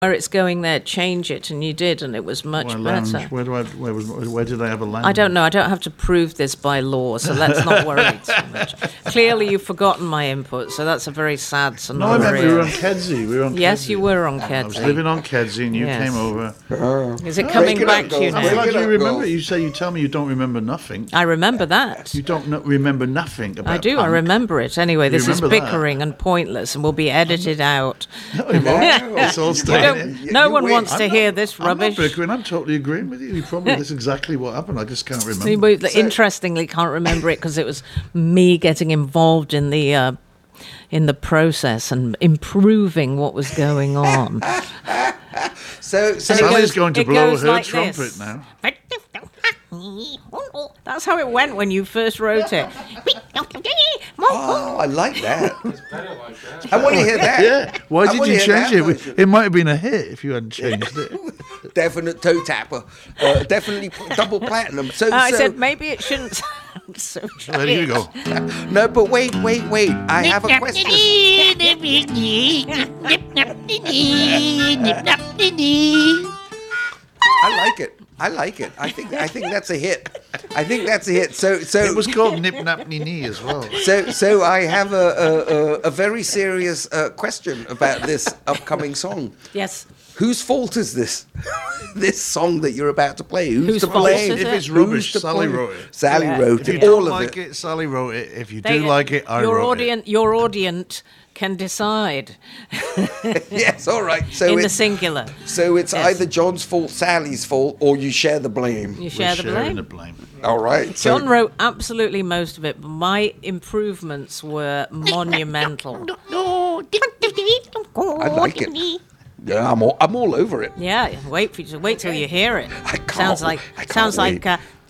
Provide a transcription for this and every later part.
where it's going there, change it, and you did, and it was much better. Where did I have a lounge? I don't know. I don't have to prove this by law, so let's not worry too much. Clearly, you've forgotten my input, so that's a very sad scenario. No, I meant we were on Kedzie. Yes, you were on I was Kedzie. living on Kedzie, and you came over. Is it coming back to you I'm now? glad you remember. You tell me you don't remember nothing. I remember that. You don't remember nothing about I do. punk. I remember it. Anyway, this is remember that? bickering and pointless, and will be edited out. No, it won't. It's all staying in. No one wants to hear this I'm not rubbish. bickering. I'm totally agreeing with you. That's exactly what happened. I just can't remember. Interestingly, can't remember it because it was me getting involved in the process and improving what was going on. So Sally's going to it blow goes her like trumpet this. now. That's how it went when you first wrote it. Oh, I like that. I want to hear that. Yeah. Why I did wanna you hear change that it? version. It might have been a hit if you hadn't changed it. Definite toe tapper. Definitely double platinum. So I said maybe it shouldn't sound so There you go. no, but wait. I have a question. I like it. I think that's a hit. So It was called Nip Nap Nini as well. So I have a very serious question about this upcoming song. Yes. Whose fault is this? This song that you're about to play? Who's Whose to fault blame? is If it? it's rubbish, Who's to Sally blame? wrote it. Sally Yeah. wrote If you it. don't All of like it. it, Sally wrote it. If you do like it, I wrote it. Your audience can decide Yes, all right. So in the it's singular. Yes. Yes. Either John's fault, Sally's fault, or you share the blame. You share the We're sharing blame. the blame. All right. So John wrote absolutely most of it, but my improvements were monumental. I like it. Yeah, I'm all over it. Yeah, wait till you hear it. I can't- Sounds like I can't wait.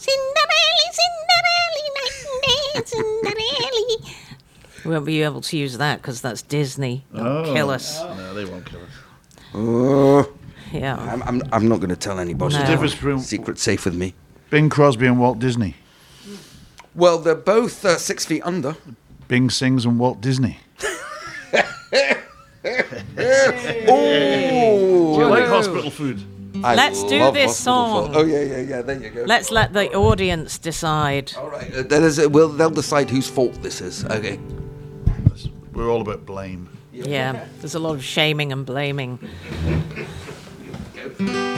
Cinderella. We won't be able to use that because that's Disney. They'll kill us. No, they won't kill us. Yeah. I'm not going to tell anybody. No. The difference between Secret safe with me. Bing Crosby and Walt Disney. Well, they're both 6 feet under. Bing sings and Walt Disney. Oh, Do you like hospital food? I Let's do love this hospital song. food. Oh yeah. There you go. Let's let the audience decide. All right. They'll decide whose fault this is. Okay. We're all about blame. Yeah, there's a lot of shaming and blaming.